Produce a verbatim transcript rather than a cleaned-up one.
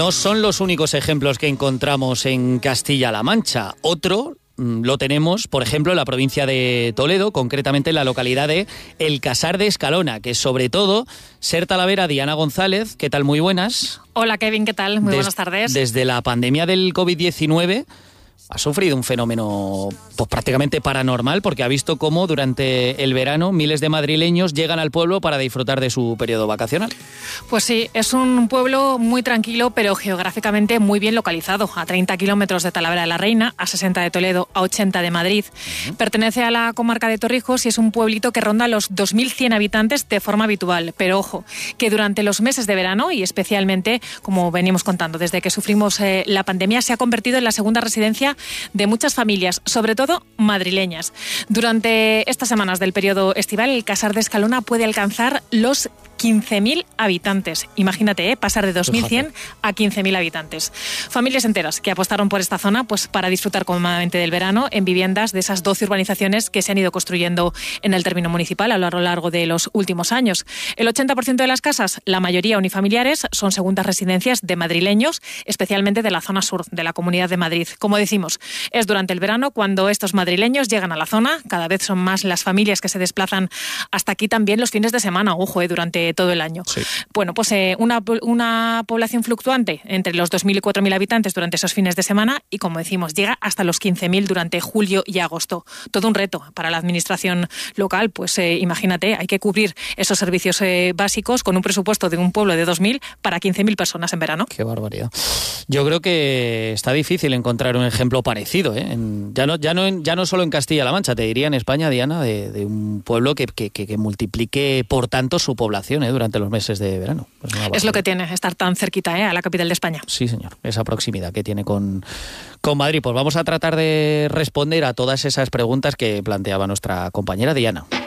no son los únicos ejemplos que encontramos en Castilla-La Mancha. Otro lo tenemos, por ejemplo, en la provincia de Toledo, concretamente en la localidad de El Casar de Escalona, que sobre todo, Ser Talavera, Diana González, ¿qué tal? Muy buenas. Hola Kevin, ¿qué tal? Muy Des- buenas tardes. Desde la pandemia del covid diecinueve ha sufrido un fenómeno pues, prácticamente paranormal, porque ha visto cómo durante el verano miles de madrileños llegan al pueblo para disfrutar de su periodo vacacional. Pues sí, es un pueblo muy tranquilo, pero geográficamente muy bien localizado, a treinta kilómetros de Talavera de la Reina, a sesenta de Toledo, a ochenta de Madrid. Uh-huh. Pertenece a la comarca de Torrijos y es un pueblito que ronda los dos mil cien habitantes de forma habitual. Pero ojo, que durante los meses de verano y especialmente, como venimos contando, desde que sufrimos eh, la pandemia, se ha convertido en la segunda residencia de muchas familias, sobre todo madrileñas. Durante estas semanas del periodo estival, el Casar de Escalona puede alcanzar los quince mil habitantes. Imagínate, ¿eh? pasar de dos mil cien a quince mil habitantes. Familias enteras que apostaron por esta zona pues, para disfrutar cómodamente del verano en viviendas de esas doce urbanizaciones que se han ido construyendo en el término municipal a lo largo de los últimos años. El ochenta por ciento de las casas, la mayoría unifamiliares, son segundas residencias de madrileños, especialmente de la zona sur de la Comunidad de Madrid. Como decimos, es durante el verano cuando estos madrileños llegan a la zona. Cada vez son más las familias que se desplazan hasta aquí también los fines de semana, ojo, eh, durante todo el año. Sí. Bueno, pues eh, una, una población fluctuante entre los dos mil y cuatro mil habitantes durante esos fines de semana y, como decimos, llega hasta los quince mil durante julio y agosto. Todo un reto para la administración local, pues eh, imagínate, hay que cubrir esos servicios eh, básicos con un presupuesto de un pueblo de dos mil para quince mil personas en verano. Qué barbaridad. Yo creo que está difícil encontrar un ejemplo parecido, ¿eh? En, ya, no, ya, no en, ya no solo en Castilla-La Mancha, te diría en España, Diana, de, de un pueblo que, que, que, que multiplique por tanto su población ¿eh? durante los meses de verano. Pues es lo que tiene estar tan cerquita ¿eh? a la capital de España. Sí, señor, esa proximidad que tiene con, con Madrid. Pues vamos a tratar de responder a todas esas preguntas que planteaba nuestra compañera Diana.